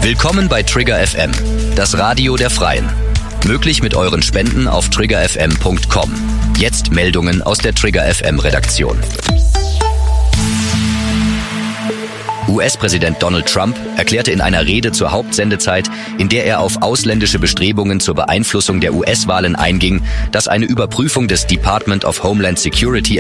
Willkommen bei Trigger FM, das Radio der Freien. Möglich mit euren Spenden auf triggerfm.com. Jetzt Meldungen aus der Trigger FM Redaktion. US-Präsident Donald Trump erklärte in einer Rede zur Hauptsendezeit, in der er auf ausländische Bestrebungen zur Beeinflussung der US-Wahlen einging, dass eine Überprüfung des Department of Homeland Security